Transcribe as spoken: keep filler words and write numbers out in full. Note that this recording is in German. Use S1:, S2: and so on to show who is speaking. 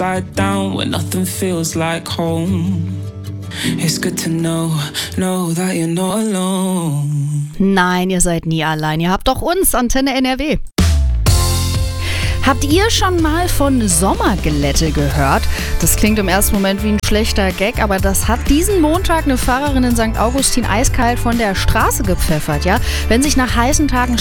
S1: Lie down when nothing feels like home. It's good to know, know that you're not alone.
S2: Nein, ihr seid nie allein. Ihr habt doch uns, Antenne N R W. Habt ihr schon mal von Sommerglätte gehört? Das klingt im ersten Moment wie ein schlechter Gag, aber das hat diesen Montag eine Fahrerin in Sankt Augustin eiskalt von der Straße gepfeffert, ja? Wenn sich nach heißen Tagen